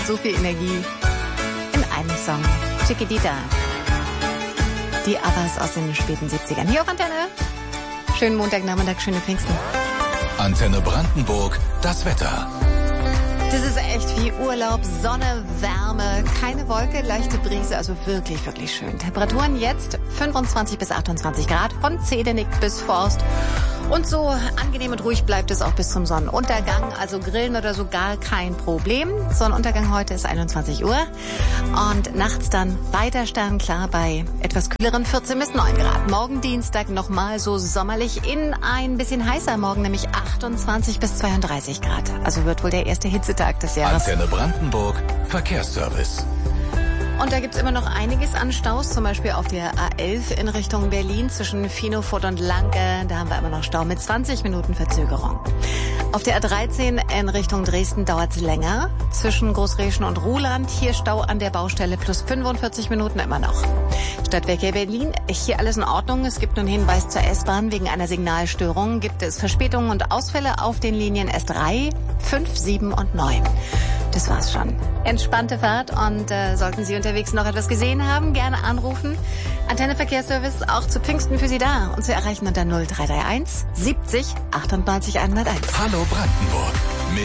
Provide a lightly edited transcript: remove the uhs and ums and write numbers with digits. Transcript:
so viel Energie in einem Song. Chiquitita. Die Abbas aus den späten 70ern. Hier auf Antenne. Schönen Montagnachmittag, schöne Pfingsten. Antenne Brandenburg, das Wetter. Das ist echt wie Urlaub, Sonne, Wärme, keine Wolke, leichte Brise, also wirklich, wirklich schön. Temperaturen jetzt 25 bis 28 Grad, von Zedenick bis Forst. Und so angenehm und ruhig bleibt es auch bis zum Sonnenuntergang. Also grillen oder so gar kein Problem. Sonnenuntergang heute ist 21 Uhr. Und nachts dann weiter sternklar bei etwas kühleren 14 bis 9 Grad. Morgen Dienstag nochmal so sommerlich in ein bisschen heißer. Morgen nämlich 28 bis 32 Grad. Also wird wohl der erste Hitzetag des Jahres. Antenne Brandenburg, Verkehrsservice. Und da gibt's immer noch einiges an Staus, zum Beispiel auf der A11 in Richtung Berlin zwischen Finofurt und Lanke. Da haben wir immer noch Stau mit 20 Minuten Verzögerung. Auf der A13 in Richtung Dresden dauert's länger. Zwischen Großreschen und Ruhland hier Stau an der Baustelle plus 45 Minuten immer noch. Stadtwerke Berlin, hier alles in Ordnung. Es gibt nun Hinweis zur S-Bahn. Wegen einer Signalstörung gibt es Verspätungen und Ausfälle auf den Linien S3, 5, 7 und 9. Das war's schon. Entspannte Fahrt und sollten Sie unterwegs noch etwas gesehen haben, gerne anrufen. Antenne Verkehrsservice auch zu Pfingsten für Sie da und zu erreichen unter 0331 70 98 101. Hallo Brandenburg.